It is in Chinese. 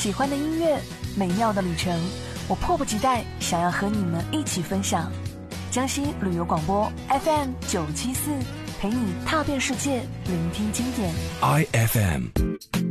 喜欢的音乐，美妙的旅程，我迫不及待想要和你们一起分享。江西旅游广播 FM974，陪你踏遍世界，聆听经典。 IFM